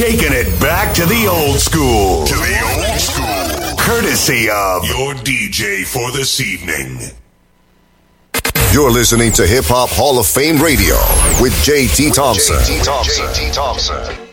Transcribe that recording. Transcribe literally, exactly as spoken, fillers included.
Taking it back to the old school. To the old school. Courtesy of your D J for this evening. You're listening to Hip Hop Hall of Fame Radio with J T Thompson. J T Thompson. J T Thompson.